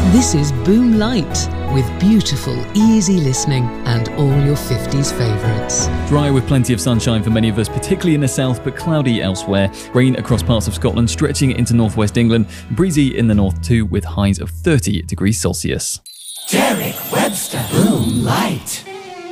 This is Boom Light, with beautiful, easy listening and all your 50s favourites. Dry with plenty of sunshine for many of us, particularly in the south, but cloudy elsewhere. Rain across parts of Scotland, stretching into northwest England. Breezy in the north too, with highs of 30 degrees Celsius. Derek Webster, Boom Light.